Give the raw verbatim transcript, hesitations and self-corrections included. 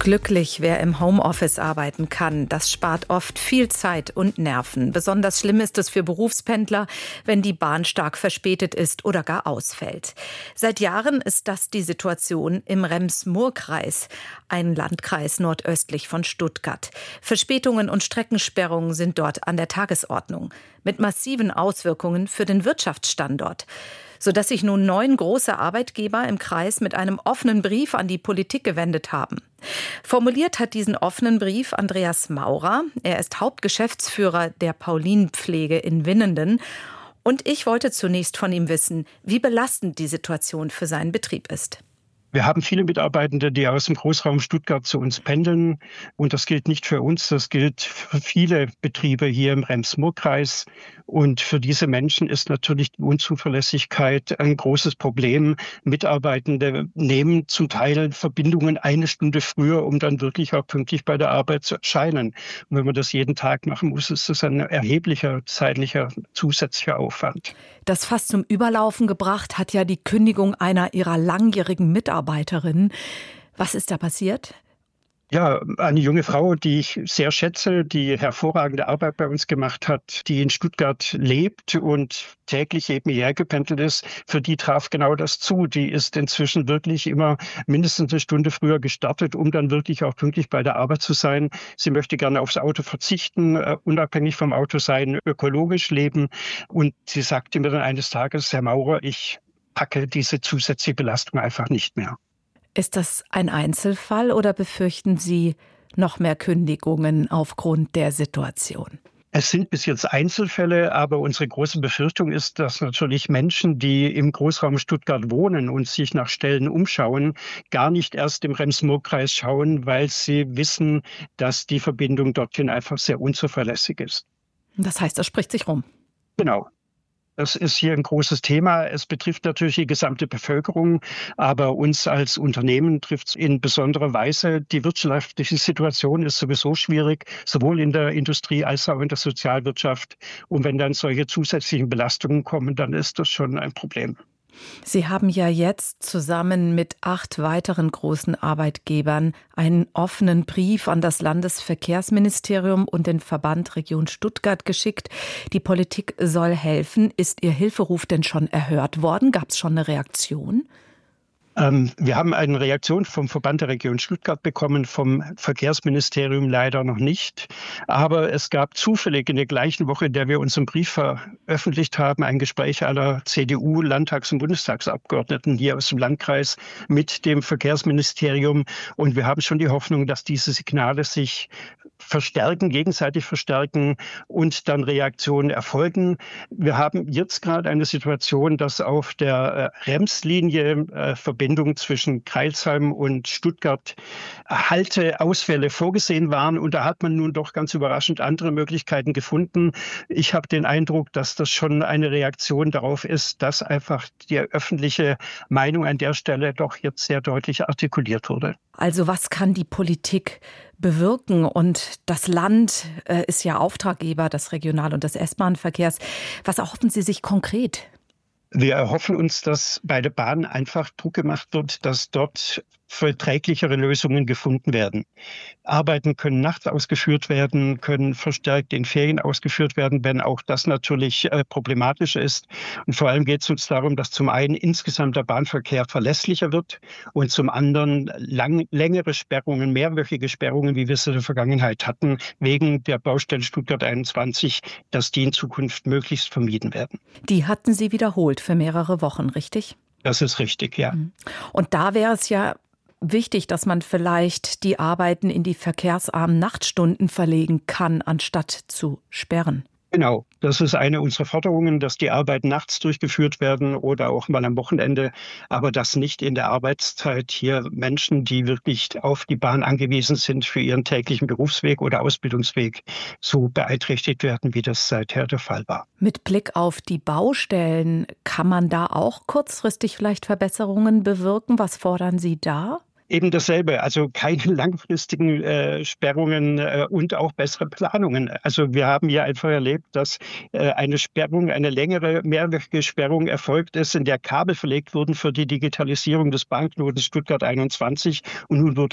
Glücklich, wer im Homeoffice arbeiten kann. Das spart oft viel Zeit und Nerven. Besonders schlimm ist es für Berufspendler, wenn die Bahn stark verspätet ist oder gar ausfällt. Seit Jahren ist das die Situation im Rems-Murr-Kreis, ein Landkreis nordöstlich von Stuttgart. Verspätungen und Streckensperrungen sind dort an der Tagesordnung, mit massiven Auswirkungen für den Wirtschaftsstandort, sodass sich nun neun große Arbeitgeber im Kreis mit einem offenen Brief an die Politik gewendet haben. Formuliert hat diesen offenen Brief Andreas Maurer. Er ist Hauptgeschäftsführer der Paulinenpflege in Winnenden. Und ich wollte zunächst von ihm wissen, wie belastend die Situation für seinen Betrieb ist. Wir haben viele Mitarbeitende, die aus dem Großraum Stuttgart zu uns pendeln. Und das gilt nicht für uns, das gilt für viele Betriebe hier im Rems-Murr-Kreis. Und für diese Menschen ist natürlich die Unzuverlässigkeit ein großes Problem. Mitarbeitende nehmen zum Teil Verbindungen eine Stunde früher, um dann wirklich auch pünktlich bei der Arbeit zu erscheinen. Und wenn man das jeden Tag machen muss, ist das ein erheblicher zeitlicher zusätzlicher Aufwand. Das fast zum Überlaufen gebracht hat ja die Kündigung einer ihrer langjährigen Mitarbeiterinnen. Was ist da passiert? Ja, eine junge Frau, die ich sehr schätze, die hervorragende Arbeit bei uns gemacht hat, die in Stuttgart lebt und täglich eben hierher gependelt ist, für die traf genau das zu. Die ist inzwischen wirklich immer mindestens eine Stunde früher gestartet, um dann wirklich auch pünktlich bei der Arbeit zu sein. Sie möchte gerne aufs Auto verzichten, uh, unabhängig vom Auto sein, ökologisch leben. Und sie sagte mir dann eines Tages, Herr Maurer, ich packe diese zusätzliche Belastung einfach nicht mehr. Ist das ein Einzelfall oder befürchten Sie noch mehr Kündigungen aufgrund der Situation? Es sind bis jetzt Einzelfälle, aber unsere große Befürchtung ist, dass natürlich Menschen, die im Großraum Stuttgart wohnen und sich nach Stellen umschauen, gar nicht erst im Rems-Murr-Kreis schauen, weil sie wissen, dass die Verbindung dorthin einfach sehr unzuverlässig ist. Das heißt, das spricht sich rum. Genau. Das ist hier ein großes Thema. Es betrifft natürlich die gesamte Bevölkerung, aber uns als Unternehmen trifft es in besonderer Weise. Die wirtschaftliche Situation ist sowieso schwierig, sowohl in der Industrie als auch in der Sozialwirtschaft. Und wenn dann solche zusätzlichen Belastungen kommen, dann ist das schon ein Problem. Sie haben ja jetzt zusammen mit acht weiteren großen Arbeitgebern einen offenen Brief an das Landesverkehrsministerium und den Verband Region Stuttgart geschickt. Die Politik soll helfen. Ist Ihr Hilferuf denn schon erhört worden? Gab es schon eine Reaktion? Ähm, wir haben eine Reaktion vom Verband der Region Stuttgart bekommen, vom Verkehrsministerium leider noch nicht. Aber es gab zufällig in der gleichen Woche, in der wir unseren Brief veröffentlicht haben, ein Gespräch aller C D U-Landtags- und Bundestagsabgeordneten hier aus dem Landkreis mit dem Verkehrsministerium. Und wir haben schon die Hoffnung, dass diese Signale sich verstärken, gegenseitig verstärken und dann Reaktionen erfolgen. Wir haben jetzt gerade eine Situation, dass auf der äh, Rems-Linie äh, Verbindung zwischen Crailsheim und Stuttgart Halteausfälle vorgesehen waren. Und da hat man nun doch ganz überraschend andere Möglichkeiten gefunden. Ich habe den Eindruck, dass das schon eine Reaktion darauf ist, dass einfach die öffentliche Meinung an der Stelle doch jetzt sehr deutlich artikuliert wurde. Also was kann die Politik bewirken? Und das Land äh, ist ja Auftraggeber des Regional- und des S-Bahn-Verkehrs. Was erhoffen Sie sich konkret? Wir erhoffen uns, dass bei der Bahn einfach Druck gemacht wird, dass dort verträglichere Lösungen gefunden werden. Arbeiten können nachts ausgeführt werden, können verstärkt in Ferien ausgeführt werden, wenn auch das natürlich äh, problematisch ist. Und vor allem geht es uns darum, dass zum einen insgesamt der Bahnverkehr verlässlicher wird und zum anderen lang, längere Sperrungen, mehrwöchige Sperrungen, wie wir es in der Vergangenheit hatten, wegen der Baustelle Stuttgart einundzwanzig, dass die in Zukunft möglichst vermieden werden. Die hatten Sie wiederholt für mehrere Wochen, richtig? Das ist richtig, ja. Und da wäre es ja wichtig, dass man vielleicht die Arbeiten in die verkehrsarmen Nachtstunden verlegen kann, anstatt zu sperren. Genau, das ist eine unserer Forderungen, dass die Arbeiten nachts durchgeführt werden oder auch mal am Wochenende, aber dass nicht in der Arbeitszeit hier Menschen, die wirklich auf die Bahn angewiesen sind für ihren täglichen Berufsweg oder Ausbildungsweg, so beeinträchtigt werden, wie das seither der Fall war. Mit Blick auf die Baustellen, kann man da auch kurzfristig vielleicht Verbesserungen bewirken? Was fordern Sie da? Eben dasselbe, also keine langfristigen äh, Sperrungen äh, und auch bessere Planungen. Also wir haben ja einfach erlebt, dass äh, eine Sperrung, eine längere, mehrwöchige Sperrung erfolgt ist, in der Kabel verlegt wurden für die Digitalisierung des Bahnknotens Stuttgart einundzwanzig und nun wurde